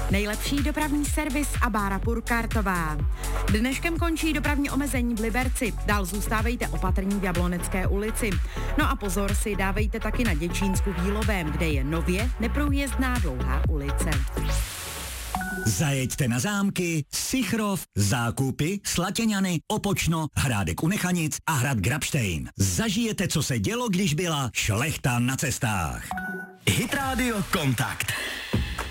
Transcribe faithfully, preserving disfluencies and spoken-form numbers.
Nejlepší dopravní servis a Bára Purkartová. Dneškem končí dopravní omezení v Liberci. Dál zůstávejte opatrní v Jablonecké ulici. No a pozor si dávejte taky na Děčínsku v Jílovém, kde je nově neprůjezdná dlouhá ulice. Zajeďte na zámky, Sichrov, Zákupy, Slatěňany, Opočno, Hrádek u Nechanic a hrad Grabštejn. Zažijete, co se dělo, když byla šlechta na cestách. Hit Radio Kontakt.